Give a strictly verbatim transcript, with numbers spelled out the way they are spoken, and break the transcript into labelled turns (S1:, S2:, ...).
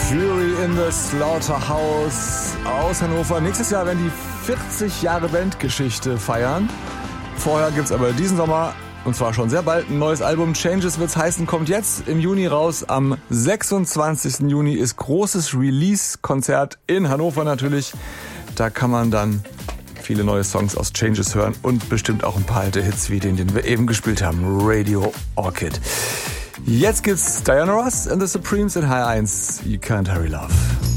S1: Fury in the Slaughterhouse aus Hannover. Nächstes Jahr werden die vierzig Jahre Bandgeschichte feiern. Vorher gibt's aber diesen Sommer, und zwar schon sehr bald, ein neues Album. Changes wird's heißen, kommt jetzt im Juni raus. Am sechsundzwanzigsten Juni ist großes Release-Konzert in Hannover natürlich. Da kann man dann viele neue Songs aus Changes hören und bestimmt auch ein paar alte Hits wie den, den wir eben gespielt haben, Radio Orchid. Jetzt gibt's Diana Ross and the Supremes in H eins. You Can't Hurry Love.